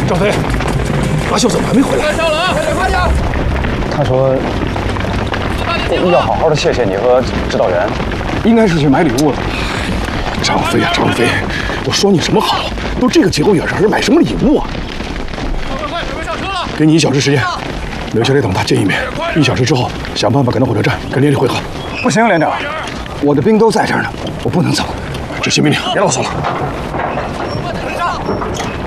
张飞，马秀怎么还没回来？ 上了啊！快点！ 他说要好好的谢谢你和指导员， 应该是去买礼物了。张飞啊，张飞，我说你什么好？都这个节骨眼上，还买什么礼物啊？ 快，准备上车了！ 给你1小时时间，留下来等他见一面。1小时之后，想办法赶到火车站跟连里会合。 不行，连长，我的兵都在这儿呢，我不能走。 执行命令，别啰嗦了。